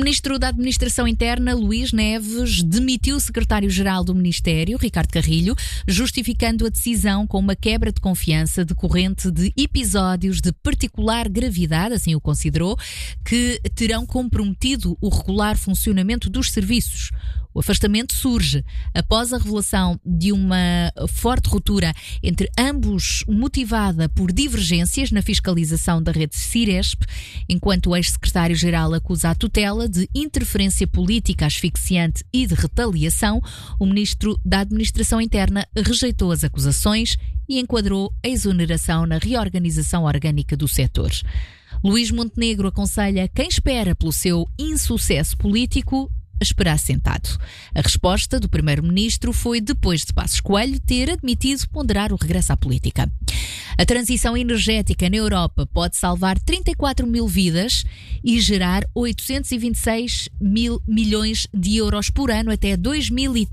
Ministro da Administração Interna, Luís Neves, demitiu o secretário-geral do Ministério, Ricardo Carrilho, justificando a decisão com uma quebra de confiança decorrente de episódios de particular gravidade, assim o considerou, que terão comprometido o regular funcionamento dos serviços. O afastamento surge após a revelação de uma forte ruptura entre ambos, motivada por divergências na fiscalização da rede Ciresp, enquanto o ex-secretário-geral acusa a tutela de interferência política asfixiante e de retaliação. O ministro da Administração Interna rejeitou as acusações e enquadrou a exoneração na reorganização orgânica do setor. Luís Montenegro aconselha quem espera pelo seu insucesso político a esperar sentado. A resposta do primeiro-ministro foi depois de Passos Coelho ter admitido ponderar o regresso à política. A transição energética na Europa pode salvar 34 mil vidas e gerar 826 mil milhões de euros por ano até 2030.